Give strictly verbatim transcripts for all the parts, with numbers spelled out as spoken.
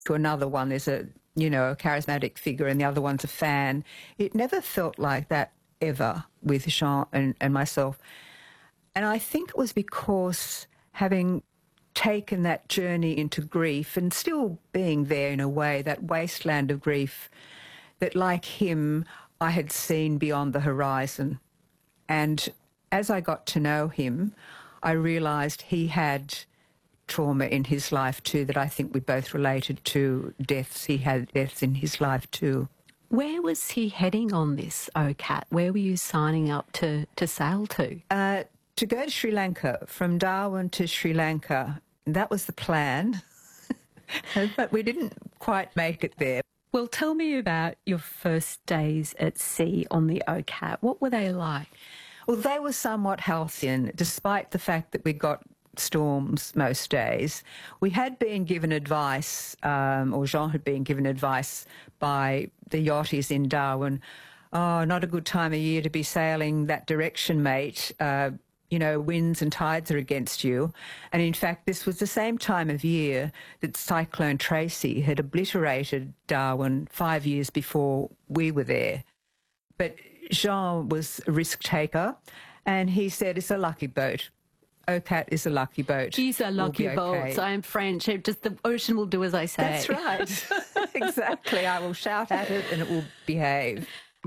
to another one, there's a, you know, a charismatic figure and the other one's a fan. It never felt like that ever with Jean and, and myself. And I think it was because having taken that journey into grief and still being there in a way, that wasteland of grief, that like him, I had seen beyond the horizon. And as I got to know him, I realised he had trauma in his life too, that I think we both related to deaths. He had deaths in his life too. Where was he heading on this, O C A T? Where were you signing up to, to sail to? Uh, to go to Sri Lanka, from Darwin to Sri Lanka. That was the plan, but we didn't quite make it there. Well, tell me about your first days at sea on the O C A T. What were they like? Well, they were somewhat halcyon, despite the fact that we got storms most days. We had been given advice, um, or Jean had been given advice by the yachties in Darwin, oh, not a good time of year to be sailing that direction, mate. Uh, you know, winds and tides are against you. And in fact, this was the same time of year that Cyclone Tracy had obliterated Darwin five years before we were there. But Jean was a risk taker, and he said, it's a lucky boat. O C A T is a lucky boat. These are lucky we'll boats. Okay. I am French. Just the ocean will do as I say. That's right. Exactly. I will shout at it and it will behave.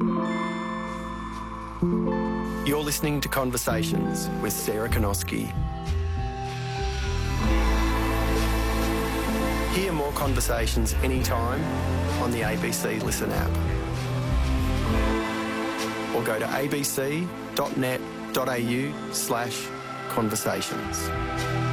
You're listening to Conversations with Sarah Konoski. Hear more conversations anytime on the A B C Listen app. Or go to abc dot net dot a u slash conversations.